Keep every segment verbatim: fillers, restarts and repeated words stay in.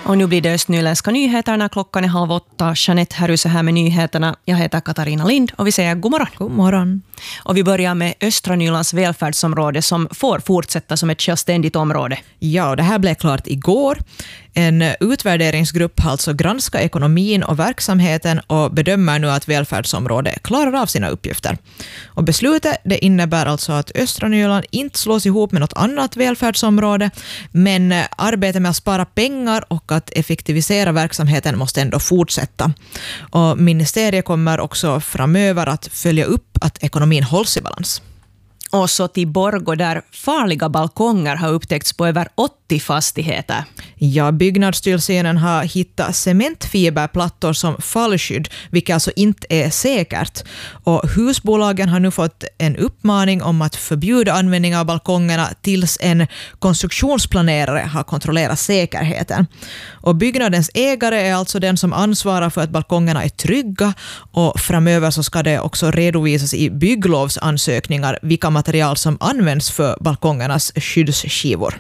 Och nu blir det östnyländska nyheterna. Klockan är halv åtta. Jeanette Härus är här med nyheterna. Jag heter Katarina Lind och vi säger god morgon. God morgon. Och vi börjar med Östra Nylands välfärdsområde som får fortsätta som ett självständigt område. Ja, och det här blev klart igår. En utvärderingsgrupp har alltså granskat ekonomin och verksamheten och bedömer nu att välfärdsområdet klarar av sina uppgifter. Och beslutet det innebär alltså att Östra Nyland inte slås ihop med något annat välfärdsområde, men arbetet med att spara pengar och att effektivisera verksamheten måste ändå fortsätta. Och ministeriet kommer också framöver att följa upp att ekonomin hålls i balans. Och så till Borgå där farliga balkonger har upptäckts på över åttio fastigheter. Ja, Byggnadsstyrelsen har hittat cementfiberplattor som fallskydd, vilket alltså inte är säkert. Och husbolagen har nu fått en uppmaning om att förbjuda användning av balkongerna tills en konstruktionsplanerare har kontrollerat säkerheten. Och byggnadens ägare är alltså den som ansvarar för att balkongerna är trygga, och framöver så ska det också redovisas i bygglovsansökningar vilka material som används för balkongernas skyddsskivor.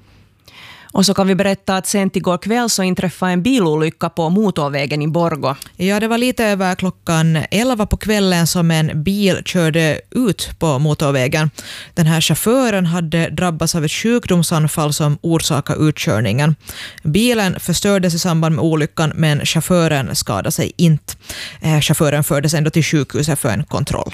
Och så kan vi berätta att sent igår kväll så inträffade en bilolycka på motorvägen i Borgå. Ja, det var lite över klockan elva på kvällen som en bil körde ut på motorvägen. Den här chauffören hade drabbats av ett sjukdomsanfall som orsakade utkörningen. Bilen förstördes i samband med olyckan, men chauffören skadade sig inte. Eh, chauffören fördes ändå till sjukhuset för en kontroll.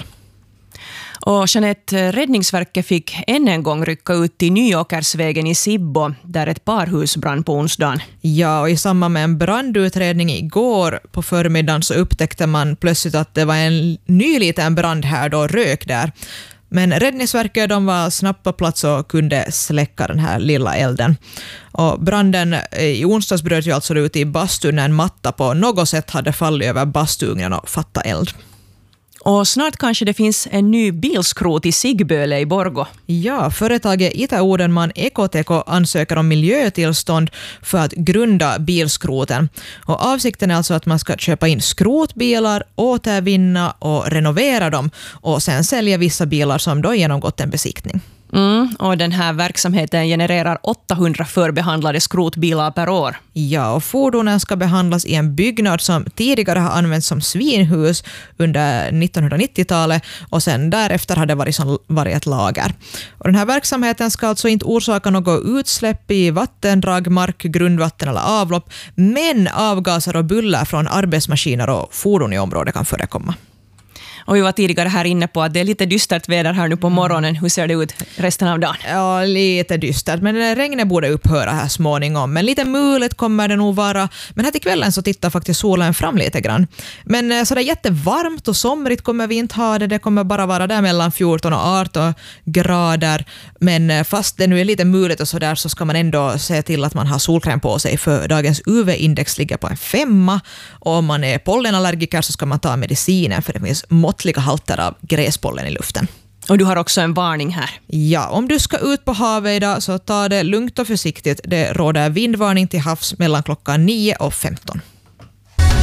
Och Jeanette, Räddningsverket fick än en gång rycka ut till Nyåkersvägen i Sibbo där ett parhus brann på onsdagen. Ja, och i samband med en brandutredning igår på förmiddagen så upptäckte man plötsligt att det var en ny liten brand här då, rök där. Men Räddningsverket de var snabbt på plats och kunde släcka den här lilla elden. Och branden i onsdags bröt ju alltså ut i bastun när en matta på något sätt hade fallit över bastugnen och fattat eld. Och snart kanske det finns en ny bilskrot i Sigböle i Borgå. Ja, företaget Itä-Oudenman Ekoteko ansöker om miljötillstånd för att grunda bilskroten. Och avsikten är alltså att man ska köpa in skrotbilar, återvinna och renovera dem och sen sälja vissa bilar som då genomgått en besiktning. Mm, och den här verksamheten genererar åttahundra förbehandlade skrotbilar per år. Ja, och fordonen ska behandlas i en byggnad som tidigare har använts som svinhus under nittonhundranittiotalet och sen därefter har det varit, som, varit ett lager. Och den här verksamheten ska alltså inte orsaka något utsläpp i vattendrag, mark, grundvatten eller avlopp, men avgaser och buller från arbetsmaskiner och fordon i området kan förekomma. Och vi var tidigare här inne på att det är lite dystert väder här nu på morgonen. Hur ser det ut resten av dagen? Ja, lite dystert. Men regnet borde upphöra här småningom. Men lite mulet kommer det nog vara. Men här till kvällen så tittar faktiskt solen fram lite grann. Men så det är jättevarmt och somrigt kommer vi inte ha det. Det kommer bara vara där mellan fjorton och arton grader. Men fast det nu är lite mulet och så där så ska man ändå se till att man har solkräm på sig. För dagens U V-index ligger på en femma. Och om man är pollenallergiker så ska man ta medicinen för det finns måttliga halter av gräspollen i luften. Och du har också en varning här. Ja, om du ska ut på havet idag så ta det lugnt och försiktigt. Det råder vindvarning till havs mellan klockan nio och femton.